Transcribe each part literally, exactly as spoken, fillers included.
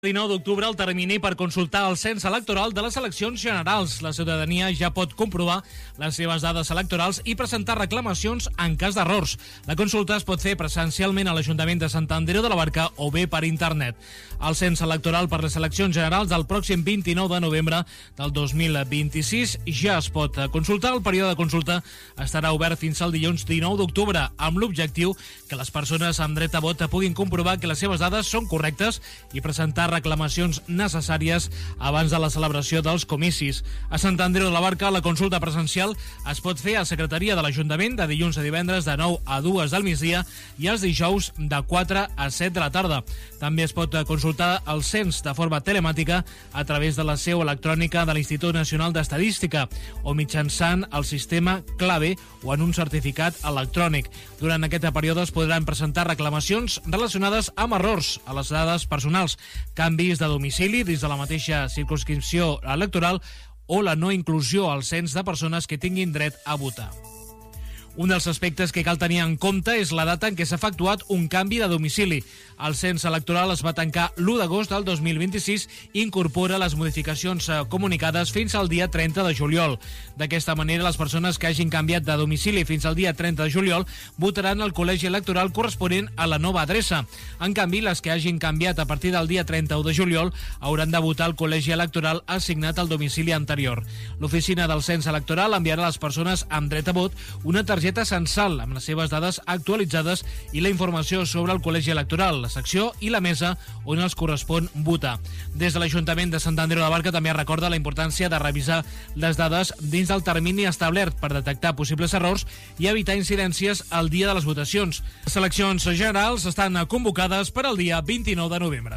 dinou d'octubre, el termini per consultar el cens electoral de les eleccions generals. La ciutadania ja pot comprovar les seves dades electorals i presentar reclamacions en cas d'errors. La consulta es pot fer presencialment a l'Ajuntament de Sant Andreu de la Barca o bé per internet. El cens electoral per les eleccions generals del pròxim vint-i-nou de novembre del dos mil vint-i-sis ja es pot consultar. El període de consulta estarà obert fins al dilluns dinou d'octubre, amb l'objectiu que les persones amb dret a vot puguin comprovar que les seves dades són correctes i presentar reclamacions necessàries abans de la celebració dels comicis. A Sant Andreu de la Barca, la consulta presencial es pot fer a Secretaria de l'Ajuntament de dilluns a divendres de nou a dues del migdia i els dijous de quatre a set de la tarda. També es pot consultar el cens de forma telemàtica a través de la seu electrònica de l'Institut Nacional d'Estadística o mitjançant el sistema Clave o en un certificat electrònic. Durant aquest període es podran presentar reclamacions relacionades amb errors a les dades personals, canvis de domicili dins de la mateixa circumscripció electoral o la no inclusió al cens de persones que tinguin dret a votar. Un dels aspectes que cal tenir en compte és la data en què s'ha efectuat un canvi de domicili. El cens electoral es va tancar l'u d'agost del dos mil vint-i-sis i incorpora les modificacions comunicades fins al dia trenta de juliol. D'aquesta manera, les persones que hagin canviat de domicili fins al dia trenta de juliol votaran al col·legi electoral corresponent a la nova adreça. En canvi, les que hagin canviat a partir del dia trenta-u de juliol hauran de votar al col·legi electoral assignat al domicili anterior. L'oficina del cens electoral enviarà a les persones amb dret a vot una targeta censal amb les seves dades actualitzades i la informació sobre el col·legi electoral, la secció i la mesa on els correspon votar. Des de l'Ajuntament de Sant Andreu de la Barca també recorda la importància de revisar les dades dins del termini establert per detectar possibles errors i evitar incidències el dia de les votacions. Les eleccions generals estan convocades per al dia vint-i-nou de novembre.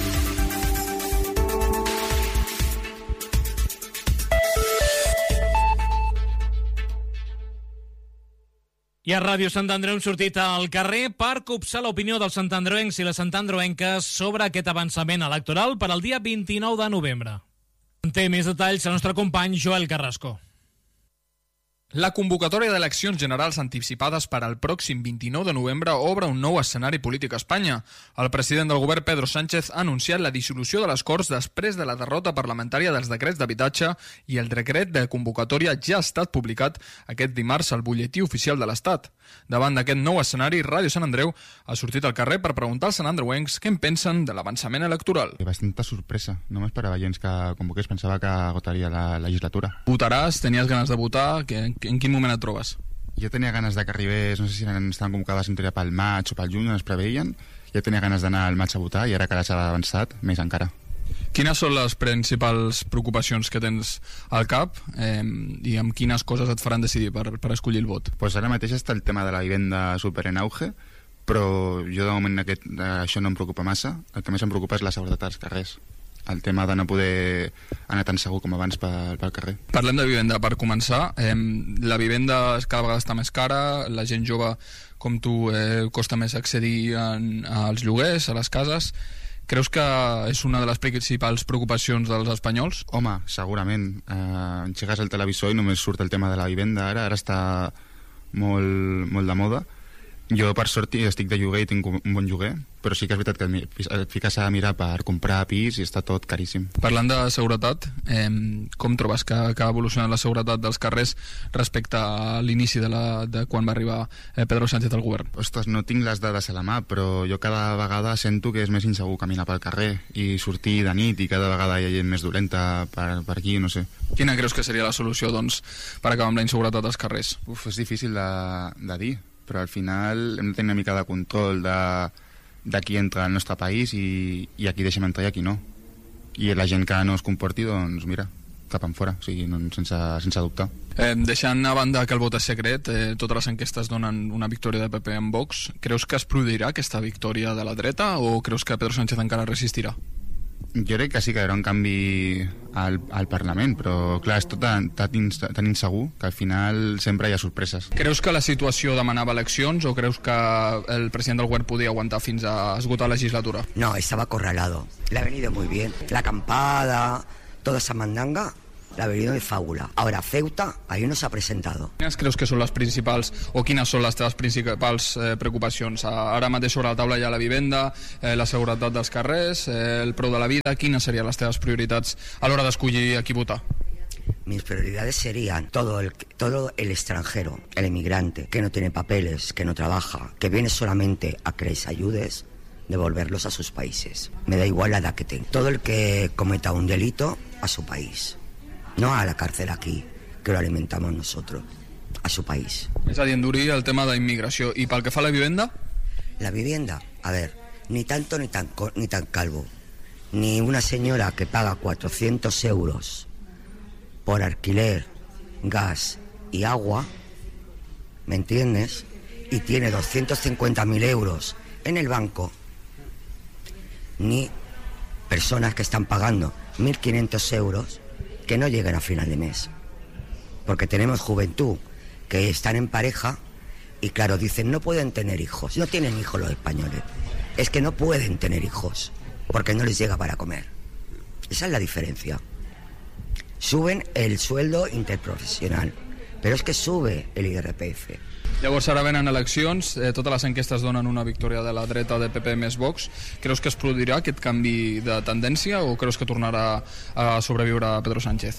I a Ràdio Sant Andreu hem sortit al carrer per copsar l'opinió dels santandreuencs i les santandreuenques sobre aquest avançament electoral per al dia vint-i-nou de novembre. En té més detalls el nostre company Joel Carrasco. La convocatòria d'eleccions generals anticipades per al pròxim vint-i-nou de novembre obre un nou escenari polític a Espanya. El president del govern, Pedro Sánchez, ha anunciat la dissolució de les Corts després de la derrota parlamentària dels decrets d'habitatge i el decret de convocatòria ja ha estat publicat aquest dimarts al butlletí oficial de l'Estat. Davant d'aquest nou escenari, Ràdio Sant Andreu ha sortit al carrer per preguntar als santandreuencs què en pensen de l'avançament electoral. Bastanta sorpresa. No m'esperava gens que convoqués, pensava que agotaria la legislatura. Votaràs? Tenies ganes de votar? Que en quin moment et trobes? Jo tenia ganes de que arribés, no sé si estaven convocades en teoria pel maig o pel juny, on es preveien. Jo tenia ganes d'anar al maig a votar i ara que s'ha avançat, més encara. Quines són les principals preocupacions que tens al cap eh, i amb quines coses et faran decidir per, per escollir el vot? Pues ara mateix està el tema de la vivenda super en auge, però jo de moment aquest, això no em preocupa massa. El que més em preocupa és la seguretat als carrers. El tema de no poder anar tan segur com abans pel, pel carrer. Parlem de vivenda per començar. Eh, la vivenda cada vegada està més cara, la gent jove com tu eh, costa més accedir en, als lloguers, a les cases. Creus que és una de les principals preocupacions dels espanyols? Home, segurament. Eh, engegues el televisor i només surt el tema de la vivenda ara, ara està molt, molt de moda. Jo, per sort, estic de lloguer i tinc un bon lloguer, però sí que és veritat que et fiques a mirar per comprar pis i està tot caríssim. Parlant de seguretat, eh, com trobes que, que ha evolucionat la seguretat dels carrers respecte a l'inici de, la, de quan va arribar eh, Pedro Sánchez al govern? Ostres, no tinc les dades a la mà, però jo cada vegada sento que és més insegur caminar pel carrer i sortir de nit i cada vegada hi ha gent més dolenta per, per aquí, no sé. Quina creus que seria la solució, doncs, per acabar amb la inseguretat als carrers? Uf, és difícil de, de dir, però al final hem de tenir una mica de control de, de qui entra al nostre país i, i a qui deixem entrar i a qui no. I la gent que no es comporti, doncs mira, cap en fora, o sigui, no, sense, sense dubtar. Eh, deixant a banda que el vot és secret, eh, totes les enquestes donen una victòria de P P en Vox. Creus que es produirà aquesta victòria de la dreta o creus que Pedro Sánchez encara resistirà? Jo crec que sí que hi haurà un canvi al, al Parlament, però clar, és tot tan, tan, tan insegur que al final sempre hi ha sorpreses. Creus que la situació demanava eleccions o creus que el president del govern podia aguantar fins a esgotar la legislatura? No, estaba acorralado. Le ha venido muy bien. La acampada, toda esa mandanga, La Vivienda es fábula. Ahora, Ceuta, ahí no se ha presentado. Quines creus que són les principals, o quines són les teves principals eh, preocupacions? Ara mateix sobre la taula hi ha la vivenda, eh, la seguretat dels carrers, eh, el preu de la vida. Quines serien les teves prioritats a l'hora d'escollir a qui votar? Mis prioridades serían todo el, todo el extranjero, el emigrante, que no tiene papeles, que no trabaja, que viene solamente a que les ayudes, devolverlos a sus países. Me da igual la edad que tenga. Todo el que cometa un delito, a su país. No a la cárcel aquí, que lo alimentamos nosotros, a su país. És a dir, endurir el tema d'immigració. I pel que fa a la vivenda? La vivienda, a ver, ni tanto ni tan, ni tan calvo. Ni una señora que paga cuatrocientos euros por alquiler, gas y agua, ¿me entiendes? Y tiene doscientos cincuenta mil euros en el banco, ni personas que están pagando mil quinientos euros que no lleguen a final de mes. Porque tenemos juventud que están en pareja y claro, dicen no pueden tener hijos. No tienen hijos los españoles. Es que no pueden tener hijos porque no les llega para comer. Esa es la diferencia. Suben el sueldo interprofesional, pero es que sube el I R P F. Llavors ara venen eleccions, eh, totes les enquestes donen una victòria de la dreta de P P més Vox. Creus que es produirà aquest canvi de tendència o creus que tornarà a sobreviure a Pedro Sánchez?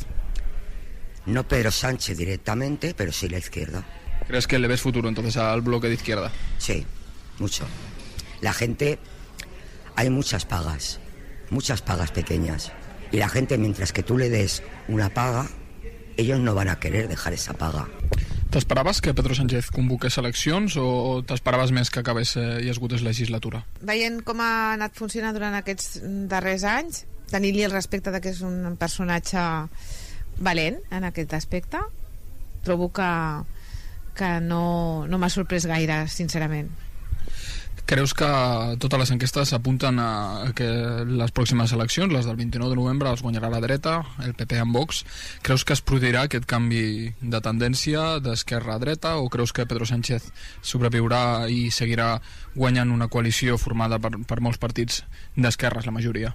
No Pedro Sánchez directamente, pero sí la izquierda. ¿Crees que le ves futuro entonces al bloque de izquierda? Sí, mucho. La gente, hay muchas pagas, muchas pagas pequeñas. Y la gente, mientras que tú le des una paga, ellos no van a querer dejar esa paga. T'esperaves que Pedro Sánchez convoqués eleccions o t'esperaves més que acabés eh, i esgotés legislatura? Veient com ha anat funcionant durant aquests darrers anys, tenir-li el respecte de que és un personatge valent en aquest aspecte, trobo que, que no, no m'ha sorprès gaire, sincerament. Creus que totes les enquestes apunten a que les pròximes eleccions, les del vint-i-nou de novembre, els guanyarà la dreta, el P P amb Vox? Creus que es produirà aquest canvi de tendència d'esquerra a dreta o creus que Pedro Sánchez sobreviurà i seguirà guanyant una coalició formada per, per molts partits d'esquerres, la majoria?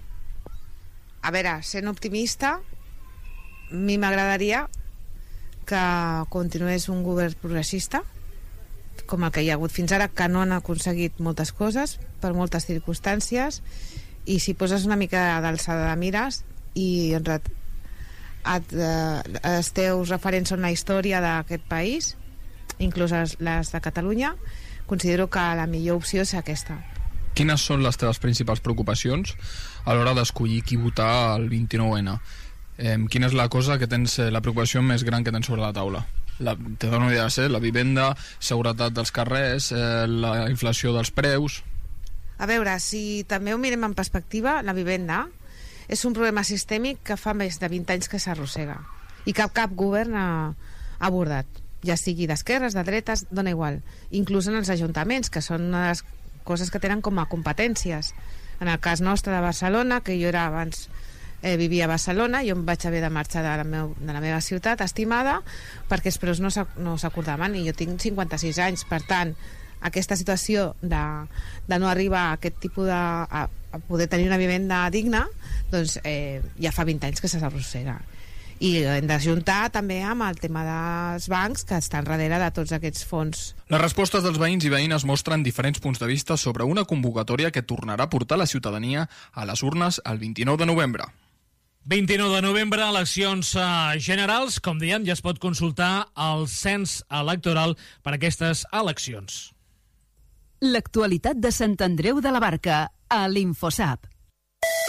A veure, sent optimista, a mi m'agradaria que continués un govern progressista, com el que hi ha hagut fins ara, que no han aconseguit moltes coses per moltes circumstàncies, i si poses una mica d'alçada de mires i et, et, eh, els teus referents són la història d'aquest país, inclús les de Catalunya, considero que la millor opció és aquesta. Quines són les teves principals preocupacions a l'hora d'escollir qui votar el vint-i-nou ena? Eh, quina és la cosa que tens, la preocupació més gran que tens sobre la taula? La, te dono una idea, eh? La vivenda, seguretat dels carrers, eh, la inflació dels preus... A veure, si també ho mirem en perspectiva, la vivenda és un problema sistèmic que fa més de vint anys que s'arrossega i que cap govern ha, ha abordat, ja sigui d'esquerres, de dretes, dona igual, inclús en els ajuntaments, que són una de les coses que tenen com a competències. En el cas nostre de Barcelona, que jo era abans... Eh, vivia a Barcelona, jo em vaig haver de marxar de la, meu, de la meva ciutat estimada perquè els preus no s'acordaven i jo tinc cinquanta-sis anys, per tant aquesta situació de, de no arribar a aquest tipus de a, a poder tenir una vivenda digna, doncs eh, ja fa vint anys que s'arrossega, i hem d'ajuntar també amb el tema dels bancs que estan darrere de tots aquests fons. Les respostes dels veïns i veïnes mostren diferents punts de vista sobre una convocatòria que tornarà a portar la ciutadania a les urnes el vint-i-nou de novembre. vint-i-nou de novembre, eleccions uh, generals. Com dèiem, ja es pot consultar el cens electoral per a aquestes eleccions. L'actualitat de Sant Andreu de la Barca a l'Infosap.